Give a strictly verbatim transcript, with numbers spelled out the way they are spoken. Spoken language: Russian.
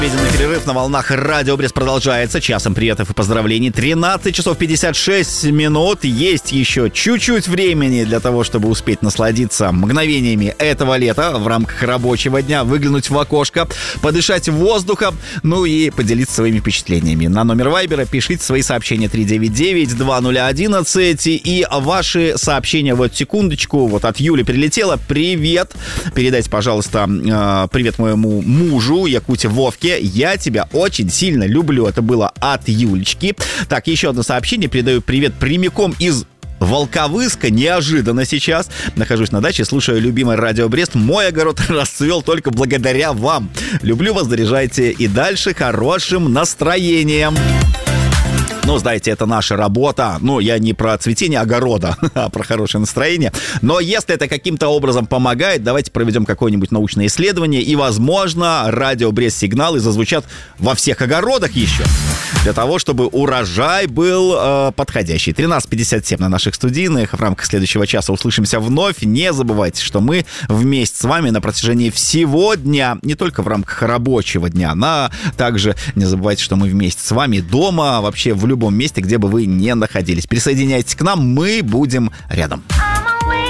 Обеденный перерыв на волнах Радио Брест продолжается. Часом приветов и поздравлений. тринадцать часов пятьдесят шесть минут. Есть еще чуть-чуть времени для того, чтобы успеть насладиться мгновениями этого лета в рамках рабочего дня, выглянуть в окошко, подышать воздухом, ну и поделиться своими впечатлениями. На номер Вайбера пишите свои сообщения три девять девять два ноль один один. И ваши сообщения, вот секундочку, вот от Юли прилетело. Привет. Передайте, пожалуйста, привет моему мужу Якуте Вовке. Я тебя очень сильно люблю. Это было от Юлечки. Так, еще одно сообщение. Передаю привет прямиком из Волковыска. Неожиданно сейчас. Нахожусь на даче, слушаю любимый Радио Брест. Мой огород расцвел только благодаря вам. Люблю вас, заряжайте и дальше хорошим настроением. Ну, знаете, это наша работа. Ну, я не про цветение огорода, а про хорошее настроение. Но если это каким-то образом помогает, давайте проведем какое-нибудь научное исследование. И, возможно, радио Брест-сигналы зазвучат во всех огородах еще. Для того, чтобы урожай был э, подходящий. тринадцать пятьдесят семь на наших студийных. В рамках следующего часа услышимся вновь. Не забывайте, что мы вместе с вами на протяжении всего дня, не только в рамках рабочего дня, но также не забывайте, что мы вместе с вами дома, вообще в любом месте, где бы вы ни находились. Присоединяйтесь к нам, мы будем рядом.